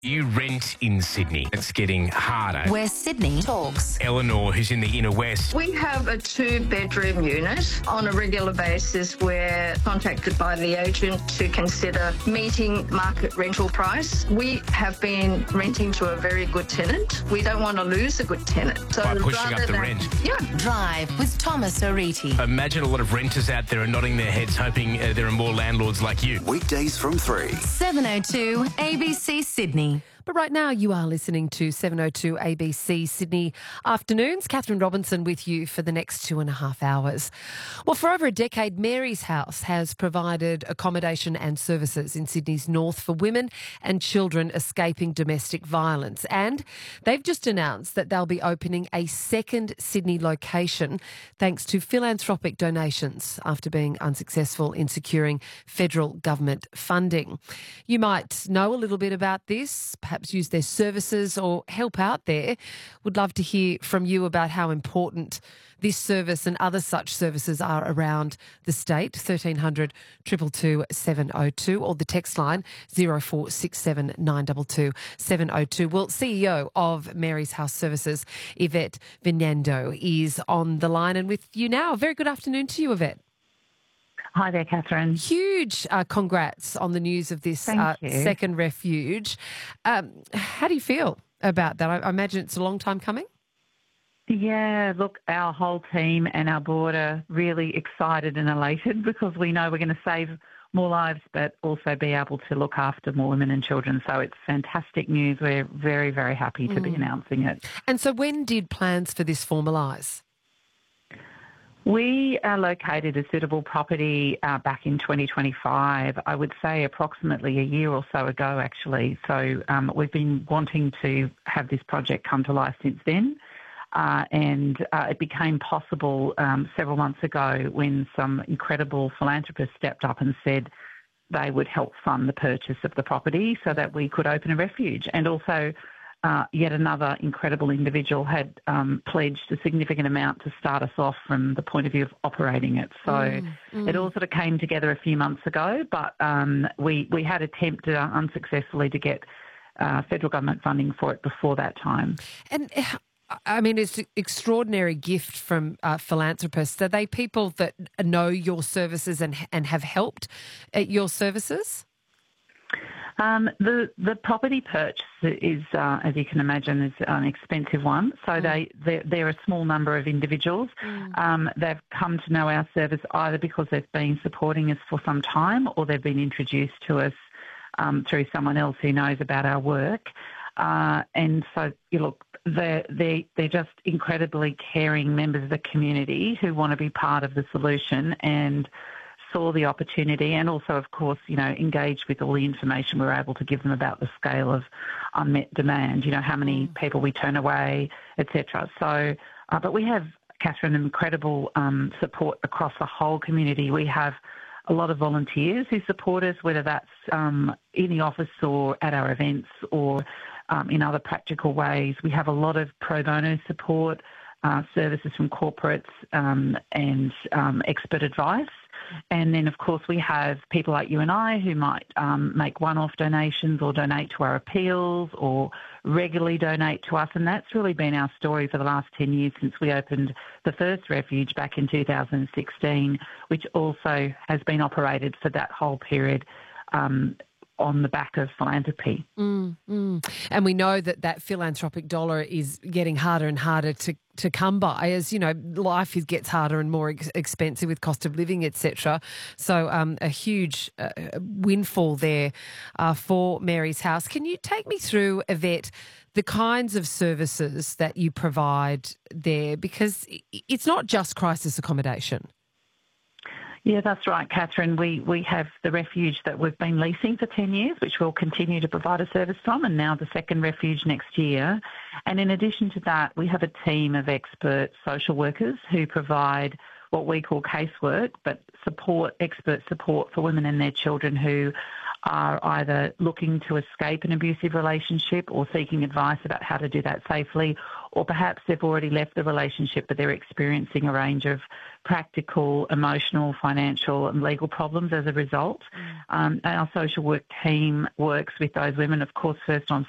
You rent in Sydney. It's getting harder. Where Sydney talks. Eleanor, who's in the inner west. We have a 2-bedroom unit. On a regular basis, we're contacted by the agent to consider meeting market rental price. We have been renting to a very good tenant. We don't want to lose a good tenant. So By pushing up rather the than- rent. Yeah. Drive with Thomas Ariti. Imagine a lot of renters out there are nodding their heads hoping there are more landlords like you. Weekdays from 3. 702 ABC Sydney. But right now you are listening to 702 ABC Sydney Afternoons. Catherine Robinson with you for the next 2.5 hours. Well, for over a decade, Mary's House has provided accommodation and services in Sydney's north for women and children escaping domestic violence. And they've just announced that they'll be opening a second Sydney location thanks to philanthropic donations after being unsuccessful in securing federal government funding. You might know a little bit about this, perhaps use their services or help out there. Would love to hear from you about how important this service and other such services are around the state. 1300 222 702 or the text line 0467 922 702. Well, CEO of Mary's House Services, Yvette Venendo, is on the line and with you now. Very good afternoon to you, Yvette. Hi there, Catherine. Huge congrats on the news of this Thank you. second refuge. How do you feel about that? I imagine it's a long time coming. Yeah, look, our whole team and our board are really excited and elated because we know we're going to save more lives but also be able to look after more women and children. So it's fantastic news. We're very, very happy to be announcing it. And so when did plans for this formalise? We located a suitable property back in 2025, I would say approximately a year or so ago, actually. So we've been wanting to have this project come to life since then. And it became possible several months ago when some incredible philanthropists stepped up and said they would help fund the purchase of the property so that we could open a refuge. And also yet another incredible individual had pledged a significant amount to start us off from the point of view of operating it. So it all sort of came together a few months ago, but we had attempted unsuccessfully to get federal government funding for it before that time. And I mean, it's an extraordinary gift from philanthropists. Are they people that know your services and have helped at your services? The property purchase is, as you can imagine, is an expensive one. So they're a small number of individuals. They've come to know our service either because they've been supporting us for some time or they've been introduced to us through someone else who knows about our work. And so, look, they're just incredibly caring members of the community who want to be part of the solution and saw the opportunity and also, of course, engaged with all the information we were able to give them about the scale of unmet demand, how many people we turn away, etc. So, but we have, Catherine, incredible support across the whole community. We have a lot of volunteers who support us, whether that's in the office or at our events or in other practical ways. We have a lot of pro bono support, services from corporates and expert advice. And then, of course, we have people like you and I who might make one-off donations or donate to our appeals or regularly donate to us. And that's really been our story for the last 10 years since we opened the first refuge back in 2016, which also has been operated for that whole period on the back of philanthropy. And we know that philanthropic dollar is getting harder and harder to come by as, life gets harder and more expensive with cost of living, etc. So a huge windfall there for Mary's House. Can you take me through, Yvette, the kinds of services that you provide there? Because it's not just crisis accommodation. Yeah, that's right, Catherine. We have the refuge that we've been leasing for 10 years, which we'll continue to provide a service from, and now the second refuge next year. And in addition to that, we have a team of expert social workers who provide what we call casework, but expert support for women and their children who are either looking to escape an abusive relationship or seeking advice about how to do that safely, or perhaps they've already left the relationship but they're experiencing a range of practical, emotional, financial and legal problems as a result. Our social work team works with those women, of course, first on